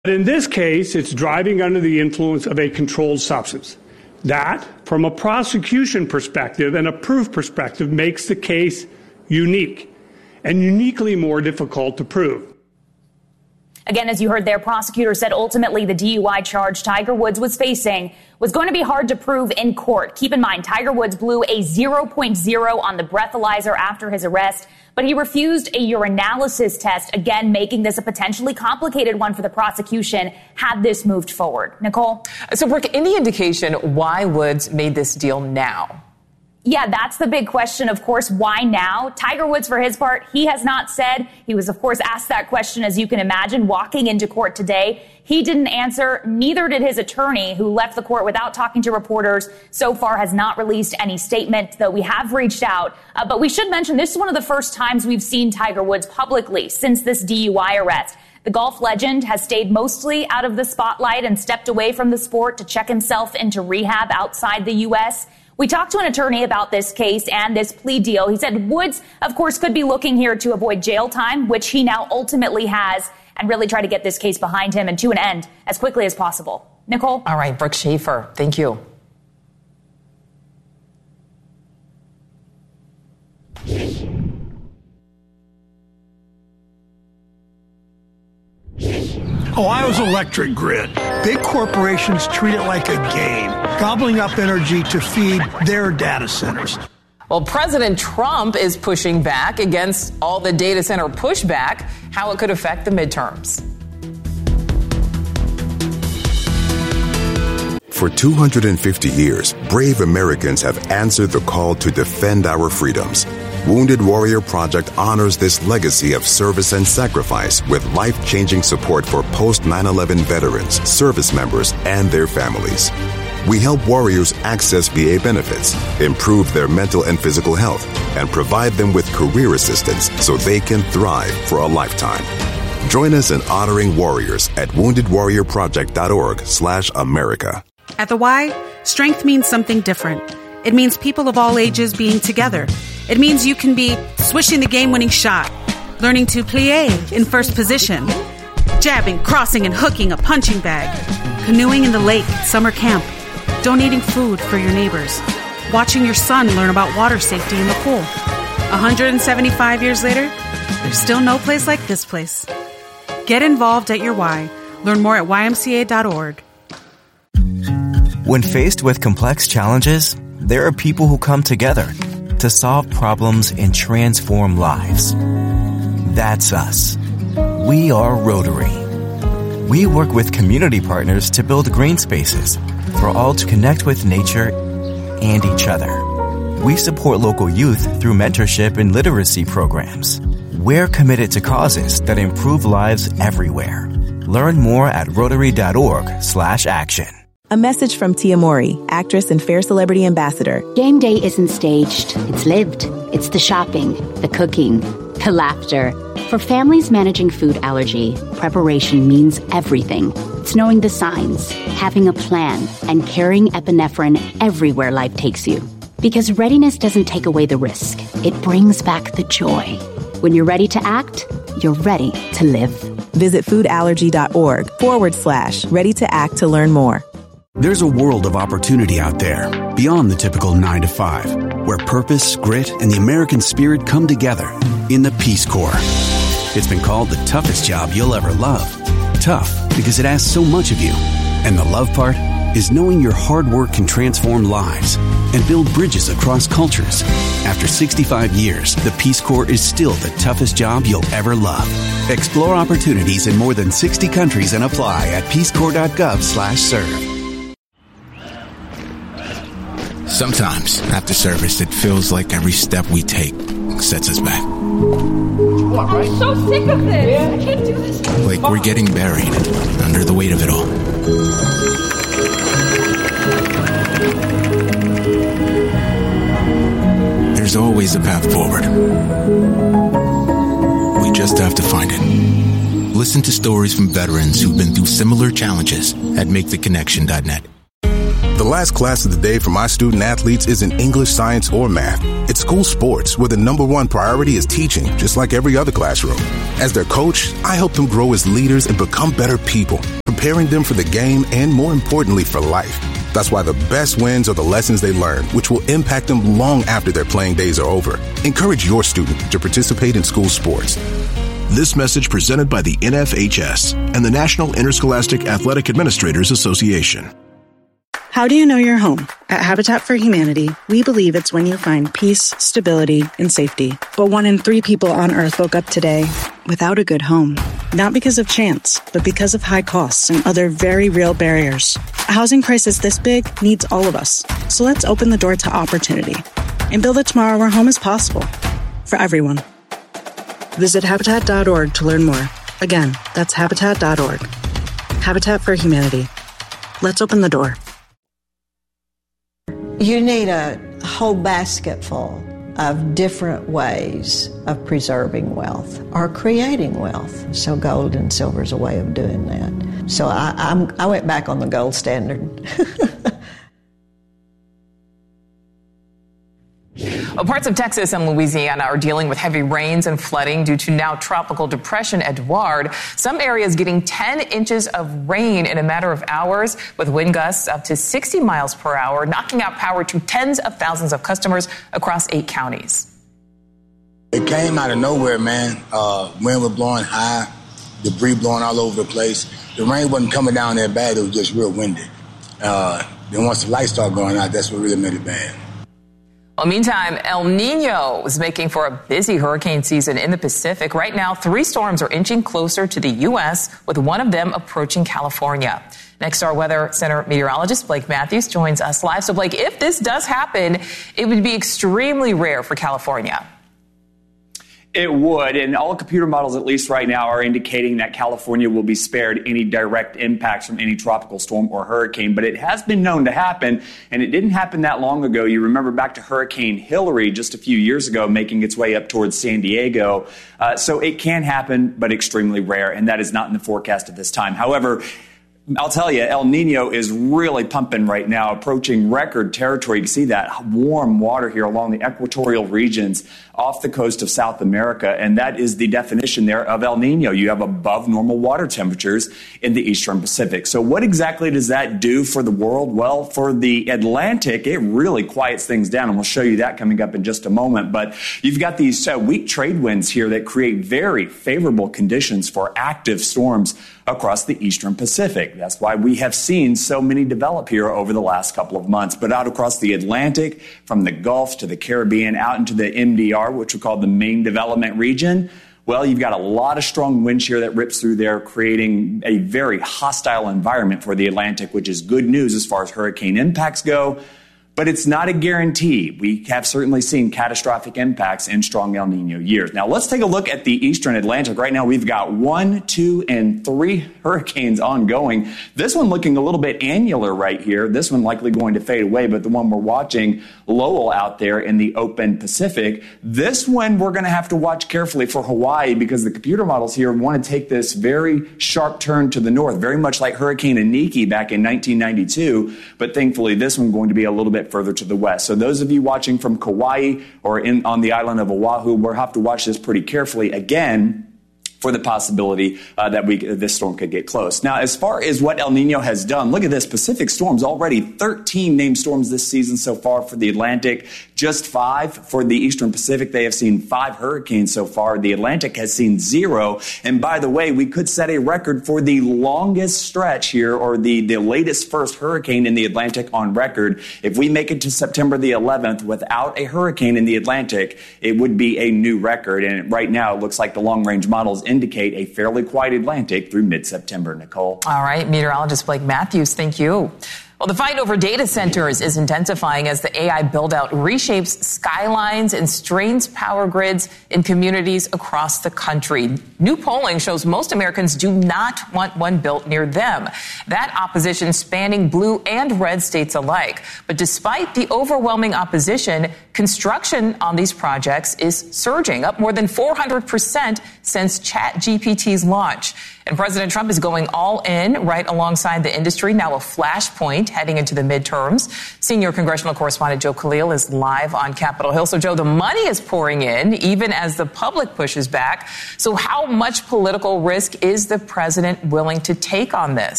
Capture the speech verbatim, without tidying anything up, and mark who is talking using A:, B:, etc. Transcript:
A: But in this case, it's driving under the influence of a controlled substance. That, from a prosecution perspective and a proof perspective, makes the case unique and uniquely more difficult to prove.
B: Again, as you heard there, prosecutors said ultimately the D U I charge Tiger Woods was facing was going to be hard to prove in court. Keep in mind, Tiger Woods blew a zero point zero on the breathalyzer after his arrest, but he refused a urinalysis test, again, making this a potentially complicated one for the prosecution had this moved forward. Nicole?
C: So, Brooke, any indication why Woods made this deal now?
B: Yeah, that's the big question, of course. Why now? Tiger Woods, for his part, he has not said. He was, of course, asked that question, as you can imagine, walking into court today. He didn't answer. Neither did his attorney, who left the court without talking to reporters. So far has not released any statement, though we have reached out. Uh, but we should mention this is one of the first times we've seen Tiger Woods publicly since this D U I arrest. The golf legend has stayed mostly out of the spotlight and stepped away from the sport to check himself into rehab outside the U S We talked to an attorney about this case and this plea deal. He said Woods, of course, could be looking here to avoid jail time, which he now ultimately has, and really try to get this case behind him and to an end as quickly as possible. Nicole?
C: All right, Brooke Schaefer, thank you.
D: Ohio's electric grid. Big corporations treat it like a game, gobbling up energy to feed their data centers.
C: Well, President Trump is pushing back against all the data center pushback, how it could affect the midterms.
E: For two hundred fifty years, brave Americans have answered the call to defend our freedoms. Wounded Warrior Project honors this legacy of service and sacrifice with life-changing support for post nine eleven veterans, service members, and their families. We help warriors access V A benefits, improve their mental and physical health, and provide them with career assistance so they can thrive for a lifetime. Join us in honoring warriors at wounded warrior project dot org slash America.
F: At the Y, strength means something different. It means people of all ages being together. It means you can be swishing the game-winning shot, learning to plie in first position, jabbing, crossing, and hooking a punching bag, canoeing in the lake at summer camp, donating food for your neighbors, watching your son learn about water safety in the pool. one hundred seventy-five years later, there's still no place like this place. Get involved at your Y. Learn more at Y M C A dot org.
G: When faced with complex challenges, there are people who come together to solve problems and transform lives. That's us. We are Rotary. We work with community partners to build green spaces for all to connect with nature and each other. We support local youth through mentorship and literacy programs. We're committed to causes that improve lives everywhere. Learn more at rotary dot org slash action.
H: A message from Tia Mori, actress and Fair Celebrity Ambassador.
I: Game day isn't staged. It's lived. It's the shopping, the cooking, the laughter. For families managing food allergy, preparation means everything. It's knowing the signs, having a plan, and carrying epinephrine everywhere life takes you. Because readiness doesn't take away the risk. It brings back the joy. When you're ready to act, you're ready to live.
H: Visit foodallergy.org forward slash ready to act to learn more.
J: There's a world of opportunity out there, beyond the typical nine to five, where purpose, grit, and the American spirit come together in the Peace Corps. It's been called the toughest job you'll ever love. Tough because it asks so much of you. And the love part is knowing your hard work can transform lives and build bridges across cultures. After sixty-five years, the Peace Corps is still the toughest job you'll ever love. Explore opportunities in more than sixty countries and apply at peace corps dot gov slash serve.
K: Sometimes, after service, it feels like every step we take sets us back.
L: I'm so sick of this. I can't do this.
K: Like we're getting buried under the weight of it all. There's always a path forward. We just have to find it. Listen to stories from veterans who've been through similar challenges at make the connection dot net.
E: The
M: last class of the day for my student athletes isn't English, science, or math. It's school sports, where the number one priority is teaching, just like every other classroom. As their coach, I help them grow as leaders and become better people, preparing them for the game and, more importantly, for life. That's why the best wins are the lessons they learn, which will impact them long after their playing days are over. Encourage your student to participate in school sports.
N: This message presented by the N F H S and the National Interscholastic Athletic Administrators Association.
F: How do you know you're home? At Habitat for Humanity, we believe it's when you find peace, stability, and safety. But one in three people on Earth woke up today without a good home. Not because of chance, but because of high costs and other very real barriers. A housing crisis this big needs all of us. So let's open the door to opportunity and build a tomorrow where home is possible for everyone. Visit Habitat dot org to learn more. Again, that's Habitat dot org. Habitat for Humanity. Let's open the door.
O: You need a whole basket full of different ways of preserving wealth or creating wealth. So gold and silver is a way of doing that. So I, I'm, I went back on the gold standard.
C: Well, parts of Texas and Louisiana are dealing with heavy rains and flooding due to now tropical depression Edouard. Some areas getting ten inches of rain in a matter of hours, with wind gusts up to sixty miles per hour, knocking out power to tens of thousands of customers across eight counties.
P: It came out of nowhere, man. Uh, wind was blowing high, debris blowing all over the place. The rain wasn't coming down that bad. It was just real windy. Uh, then once the lights started going out, that's what really made it bad.
C: Well, meantime, El Nino is making for a busy hurricane season in the Pacific. Right now, three storms are inching closer to the U S, with one of them approaching California. Next, our Weather Center meteorologist Blake Matthews joins us live. So, Blake, if this does happen, it would be extremely rare for California.
Q: It would, and all computer models, at least right now, are indicating that California will be spared any direct impacts from any tropical storm or hurricane. But it has been known to happen, and it didn't happen that long ago. You remember back to Hurricane Hillary just a few years ago, making its way up towards San Diego. Uh, so it can happen, but extremely rare, and that is not in the forecast at this time. However, I'll tell you, El Nino is really pumping right now, approaching record territory. You can see that warm water here along the equatorial regions off the coast of South America, and that is the definition there of El Nino. You have above normal water temperatures in the eastern Pacific. So what exactly does that do for the world? Well, for the Atlantic, it really quiets things down, and we'll show you that coming up in just a moment. But you've got these uh, weak trade winds here that create very favorable conditions for active storms across the eastern Pacific. That's why we have seen so many develop here over the last couple of months. But out across the Atlantic, from the Gulf to the Caribbean, out into the M D R, which we call the main development region, well, you've got a lot of strong wind shear that rips through there, creating a very hostile environment for the Atlantic, which is good news as far as hurricane impacts go. But it's not a guarantee. We have certainly seen catastrophic impacts in strong El Nino years. Now, let's take a look at the eastern Atlantic. Right now, we've got one, two, and three hurricanes ongoing. This one looking a little bit annular right here. This one likely going to fade away, but the one we're watching, Lowell out there in the open Pacific, this one we're going to have to watch carefully for Hawaii, because the computer models here want to take this very sharp turn to the north, very much like Hurricane Iniki back in nineteen ninety-two. But thankfully, this one going to be a little bit further to the west. So those of you watching from Kauai or in on the island of Oahu, we'll have to watch this pretty carefully again for the possibility uh, that we this storm could get close. Now, as far as what El Nino has done, look at this. Pacific storms, already thirteen named storms this season so far for the Atlantic, just five for the eastern Pacific. They have seen five hurricanes so far. The Atlantic has seen zero. And by the way, we could set a record for the longest stretch here, or the, the latest first hurricane in the Atlantic on record. If we make it to September the eleventh without a hurricane in the Atlantic, it would be a new record. And right now, it looks like the long-range models indicate a fairly quiet Atlantic through mid-September, Nicole.
C: All right, meteorologist Blake Matthews, thank you. Well, the fight over data centers is intensifying as the A I build-out reshapes skylines and strains power grids in communities across the country. New polling shows most Americans do not want one built near them. That opposition spanning blue and red states alike. But despite the overwhelming opposition, construction on these projects is surging, up more than four hundred percent since ChatGPT's launch. And President Trump is going all in right alongside the industry, now a flashpoint heading into the midterms. Senior congressional correspondent Joe Khalil is live on Capitol Hill. So, Joe, the money is pouring in, even as the public pushes back. So how much political risk is the president willing to take on this?